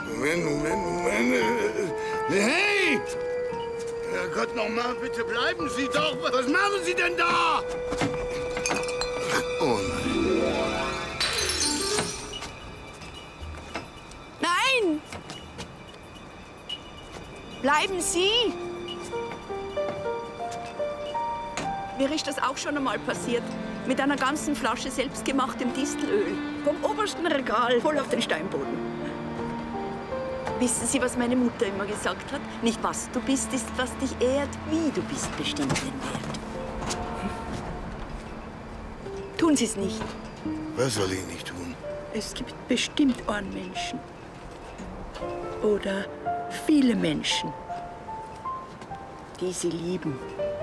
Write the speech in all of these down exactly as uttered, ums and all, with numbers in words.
Moment, Moment, Moment. Hey! Herrgott, noch mal, bitte bleiben Sie doch. Was machen Sie denn da? Oh nein. Nein! Bleiben Sie! Mir ist das auch schon einmal passiert. Mit einer ganzen Flasche selbstgemachtem Distelöl. Vom obersten Regal voll auf den Steinboden. Wissen Sie, was meine Mutter immer gesagt hat? Nicht was du bist, ist was dich ehrt. Wie du bist, bestimmt den Wert. Tun Sie es nicht. Was soll ich nicht tun? Es gibt bestimmt einen Menschen. Oder viele Menschen, die Sie lieben.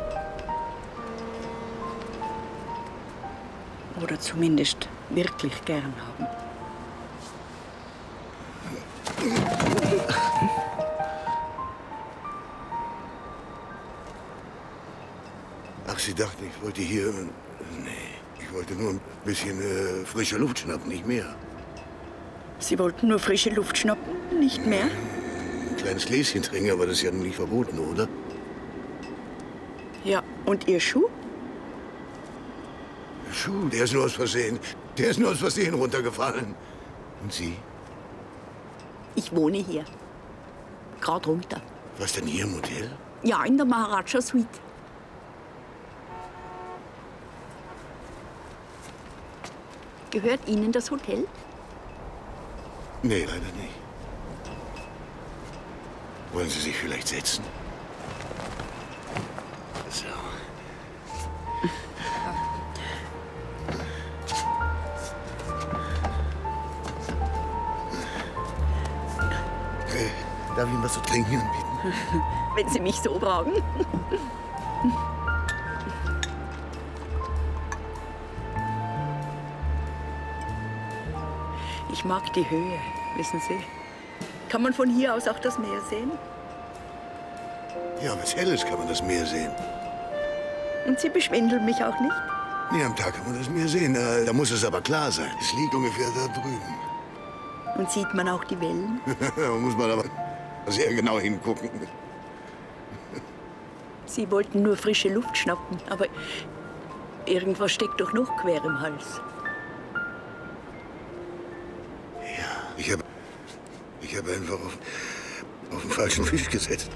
Oder zumindest wirklich gern haben. Ach, Sie dachten, ich wollte hier... Nee, ich wollte nur ein bisschen äh, frische Luft schnappen, nicht mehr. Sie wollten nur frische Luft schnappen, nicht mehr? Ein kleines Gläschen trinken, aber das ist ja nicht verboten, oder? Ja, und Ihr Schuh? Der Schuh, der ist nur aus Versehen. Der ist nur aus Versehen runtergefallen. Und Sie? Ich wohne hier. Gerade runter. Was denn hier im Hotel? Ja, in der Maharaja Suite. Gehört Ihnen das Hotel? Nee, leider nicht. Wollen Sie sich vielleicht setzen? So. Äh, darf ich Ihnen was zu trinken anbieten? Wenn Sie mich so fragen. Ich mag die Höhe, wissen Sie. Kann man von hier aus auch das Meer sehen? Ja, wenn es hell ist, kann man das Meer sehen. Und Sie beschwindeln mich auch nicht? Nee, am Tag kann man das Meer sehen. Da, da muss es aber klar sein. Es liegt ungefähr da drüben. Und sieht man auch die Wellen? Da muss man aber sehr genau hingucken. Sie wollten nur frische Luft schnappen, aber irgendwas steckt doch noch quer im Hals. Ich habe ich hab einfach auf, auf den falschen Fisch gesetzt.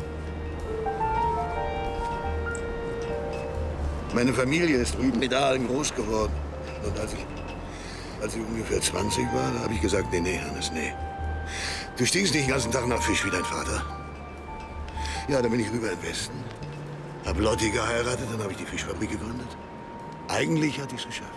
Meine Familie ist drüben mit Aalen groß geworden. Und als ich, als ich ungefähr zwanzig war, da habe ich gesagt, nee, nee, Hannes, nee. Du stinkst nicht den ganzen Tag nach Fisch wie dein Vater. Ja, dann bin ich rüber in den Westen. Hab Lotti geheiratet, dann habe ich die Fischfabrik gegründet. Eigentlich hatte ich es geschafft.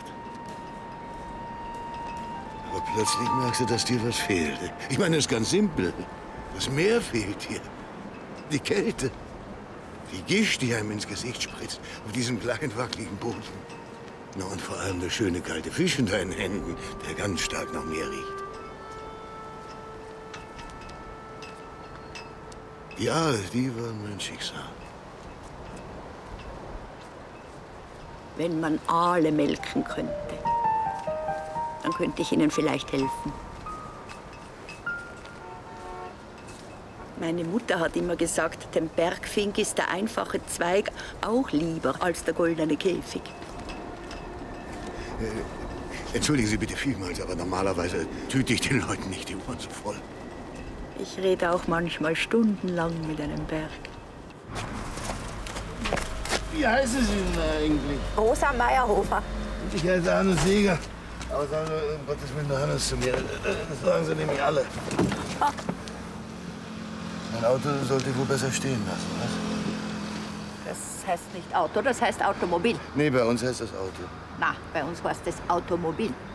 Aber plötzlich merkst du, dass dir was fehlt. Ich meine, es ist ganz simpel. Das Meer fehlt dir. Die Kälte. Die Gischt, die einem ins Gesicht spritzt. Auf diesem kleinen, wackeligen Boden. Na, und vor allem der schöne, kalte Fisch in deinen Händen, der ganz stark nach Meer riecht. Die Aale, die waren mein Schicksal. Wenn man Aale melken könnte, dann könnte ich Ihnen vielleicht helfen. Meine Mutter hat immer gesagt, dem Bergfink ist der einfache Zweig auch lieber als der goldene Käfig. Äh, entschuldigen Sie bitte vielmals, aber normalerweise tüte ich den Leuten nicht die Ohren so voll. Ich rede auch manchmal stundenlang mit einem Berg. Wie heißen Sie denn eigentlich? Rosa Meyerhofer. Ich heiße Hannes Seeger. Aber sagen Sie, um Gottes Willen, nur Hannes zu mir. Das sagen Sie nämlich alle. Mein Auto sollte wohl besser stehen lassen, was? Das heißt nicht Auto, das heißt Automobil. Nee, bei uns heißt das Auto. Na, bei uns heißt das Automobil.